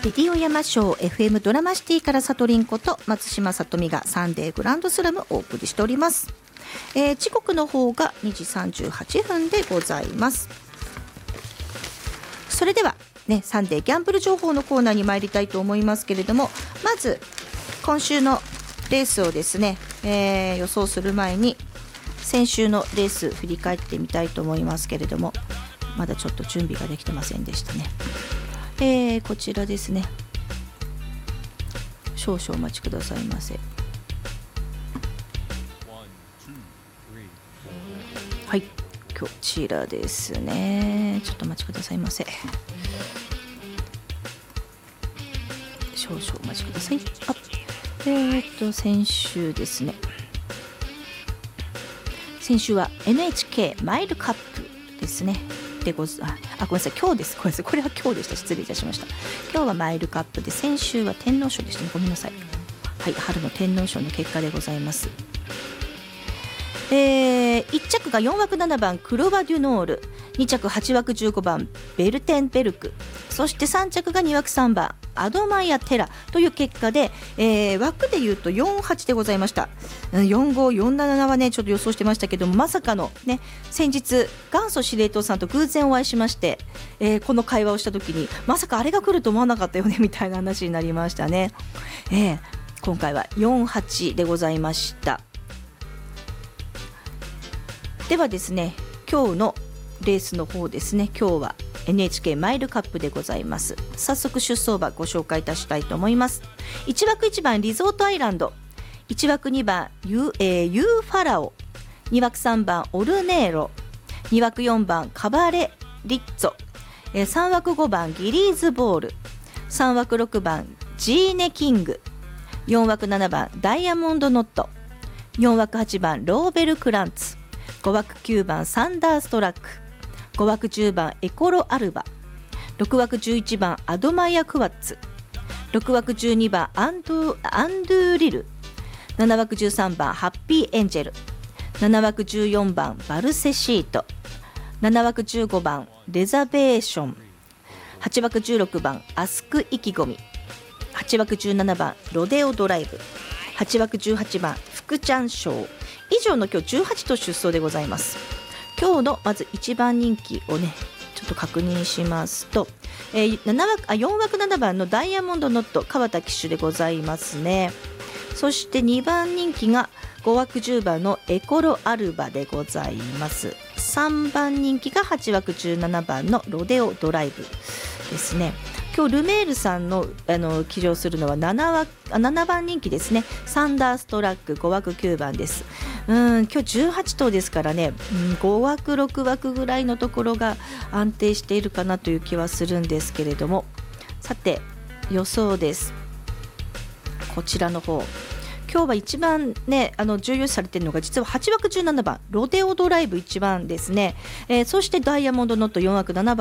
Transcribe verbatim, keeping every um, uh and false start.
レディオ山椒 エフエム ドラマシティからさとりんこと松島さとみがサンデーグランドスラムをお送りしております。えー、時刻の方がにじさんじゅうはちふんでございます。それでは、ね、サンデーギャンブル情報のコーナーに参りたいと思いますけれども、まず今週のレースをですね、えー、予想する前に先週のレース振り返ってみたいと思いますけれども、まだちょっと準備ができてませんでしたね。えー、こちらですね、少々お待ちくださいませ。はい、こちらですね、ちょっとお待ちくださいませ。少々お待ちください。あ、えー、っと先週ですね、先週は エヌエイチケー マイルカップですねでござああごめんなさい、今日です。ごめんなさい、これは今日でした。失礼いたしました。今日はマイルカップで、先週は天皇賞でしたね。ごめんなさい。はい、春の天皇賞の結果でございます。えー、いっ着がよん枠ななばんクロバデュノール、に着はち枠じゅうごばんベルテンベルク、そしてさん着がに枠さんばんアドマイヤテラという結果で、えー、枠でいうとよんはちでございました。よんご、よんななはねちょっと予想してましたけども、まさかのね、先日元祖司令塔さんと偶然お会いしまして、えー、この会話をした時に、まさかあれが来ると思わなかったよねみたいな話になりましたね。えー、今回はよんはちでございました。ではですね、今日のレースの方ですね、今日は エヌエイチケー マイルカップでございます。早速出走馬ご紹介いたしたいと思います。いち枠いちばんリゾートアイランド、いち枠にばんユー、えー、ユーファラオ、に枠さんばんオルネーロ、に枠よんばんカバレリッツォ、えー、さん枠ごばんギリーズボール、さん枠ろくばんジーネキング、よん枠ななばんダイヤモンドノット、よん枠はちばんローベルクランツ、ご枠きゅうばんサンダーストラック、ご枠じゅうばんエコロアルバ、ろく枠じゅういちばんアドマイヤクワッツ、ろく枠じゅうにばんアンドゥ、アンドゥリル、なな枠じゅうさんばんハッピーエンジェル、なな枠じゅうよんばんバルセシート、なな枠じゅうごばんレザベーション、はち枠じゅうろくばんアスク意気込み、はち枠じゅうななばんロデオドライブ、はち枠じゅうはちばん福ちゃん賞、以上の今日じゅうはち頭出走でございます。今日のまずいちばん人気をねちょっと確認しますと、えー、なな枠あよん枠ななばんのダイヤモンドノット川田騎手でございますね。そしてにばん人気がご枠じゅうばんのエコロアルバでございます。さんばん人気がはち枠じゅうななばんのロデオドライブですね。今日ルメールさん の, あの騎乗するのは 7, 枠あななばん人気ですね。サンダーストラックご枠きゅうばんです。うん今日じゅうはち頭ですからね、うん、ご枠ろく枠ぐらいのところが安定しているかなという気はするんですけれども、さて予想です。こちらの方、今日は一番ねあの重要視されているのが実ははち枠じゅうななばんロデオドライブいちばんですね。えー、そしてダイヤモンドノットよん枠ななばん